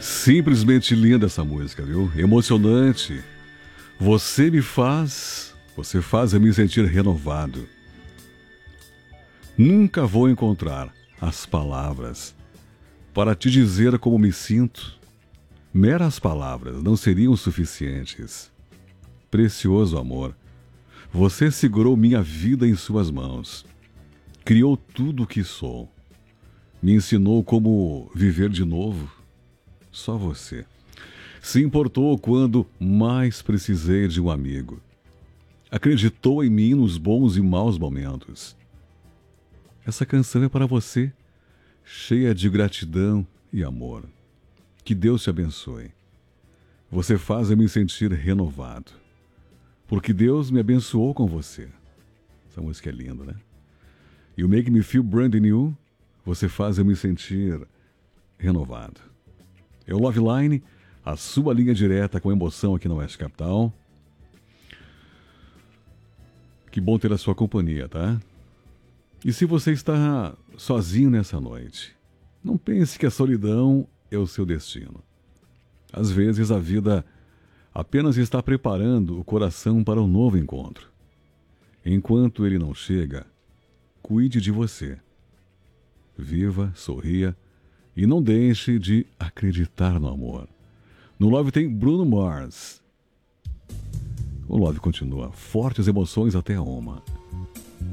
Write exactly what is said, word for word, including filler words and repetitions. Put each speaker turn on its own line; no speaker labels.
Simplesmente linda essa música, viu? Emocionante. Você me faz, você faz eu me sentir renovado. Nunca vou encontrar as palavras para te dizer como me sinto. Meras palavras não seriam suficientes. Precioso amor, você segurou minha vida em suas mãos. Criou tudo o que sou. Me ensinou como viver de novo. Só você. Se importou quando mais precisei de um amigo. Acreditou em mim nos bons e maus momentos. Essa canção é para você, cheia de gratidão e amor. Que Deus te abençoe. Você faz eu me sentir renovado. Porque Deus me abençoou com você. Essa música é linda, né? You Make Me Feel Brand New. Você faz eu me sentir renovado. É o Love Line, a sua linha direta com emoção aqui no Oeste Capital. Que bom ter a sua companhia, tá? E se você está sozinho nessa noite, não pense que a solidão é o seu destino. Às vezes a vida apenas está preparando o coração para um novo encontro. Enquanto ele não chega, cuide de você. Viva, sorria e não deixe de acreditar no amor. No Love tem Bruno Mars. O Love continua. Fortes emoções até a uma.